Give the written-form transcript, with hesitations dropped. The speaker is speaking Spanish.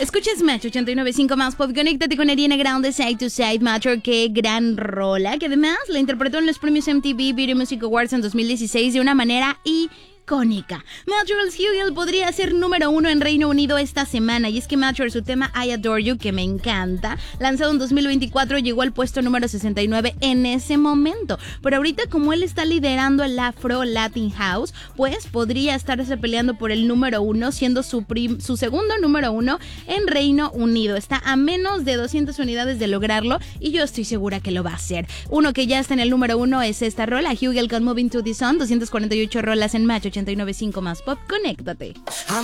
Escuchas Match 89.5 más pop. Conéctate con Ariana Grande, Side to Side. Matter, qué gran rola, que además la interpretó en los premios MTV Video Music Awards en 2016 de una manera icónica. Materials Hugel podría ser número 1 en Reino Unido esta semana, y es que Materials, su tema I Adore You, que me encanta, lanzado en 2024, llegó al puesto número 69 en ese momento. Pero ahorita, como él está liderando el Afro Latin House, pues podría estarse peleando por el número 1, siendo su segundo número 1 en Reino Unido. Está a menos de 200 unidades de lograrlo, y yo estoy segura que lo va a hacer. Uno que ya está en el número 1 es esta rola, Hugel con Moving to the Sun, 248 rolas en Match 89.5 más pop. Conéctate.